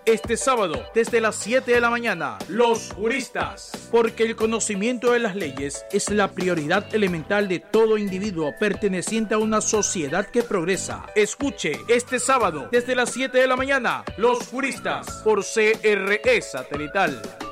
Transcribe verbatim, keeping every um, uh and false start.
este sábado desde las siete de la mañana. Los juristas. Porque el conocimiento de las leyes es la prioridad elemental de todo individuo perteneciente a una sociedad que progresa. Escuche este sábado desde las siete de la mañana. Los juristas por C R E Satelital.